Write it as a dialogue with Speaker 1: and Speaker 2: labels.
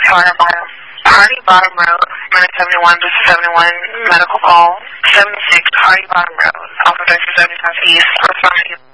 Speaker 1: Hardy Bottom Road, minute 71, boost 71, medical call, 76 Hardy Bottom Road, Alpha Vector 75 East, responding.